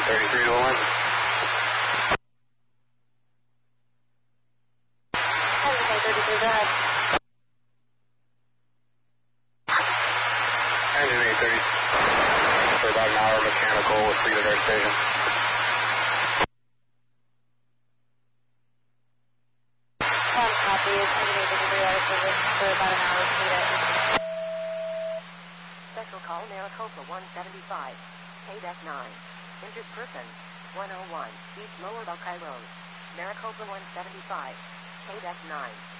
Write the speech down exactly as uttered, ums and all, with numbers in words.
thirty-three to one. Engine thirty-three, go ahead. Engine eight thirty for about an hour mechanical with Fleet at Air Station. One copy, engine eight thirty-three out of service for about an hour. Fleet at Special call Maricopa one seventy-five, K D E C nine. Injured person, one oh one, East Lower Buckeye Road. Maricopa one seventy-five, K D E C nine.